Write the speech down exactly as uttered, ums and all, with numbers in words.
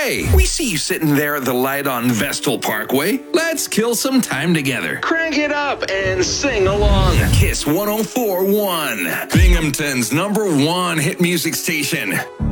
Hey, we see you sitting there at the light on Vestal Parkway. Let's kill some time together. Crank it up and sing along. Kiss one oh four point one, Binghamton's number one hit music station.